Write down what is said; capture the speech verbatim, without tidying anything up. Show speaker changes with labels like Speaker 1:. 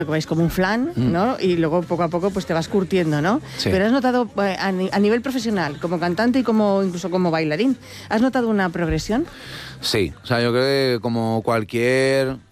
Speaker 1: vais como un flan,
Speaker 2: Mm.
Speaker 1: ¿no? Y luego poco a poco pues te vas curtiendo, ¿no?
Speaker 2: Sí.
Speaker 1: Pero has notado eh, a, ni- a nivel profesional, como cantante y como incluso como bailarín, ¿has notado una progresión?
Speaker 2: Sí, o sea, yo creo que como cualquier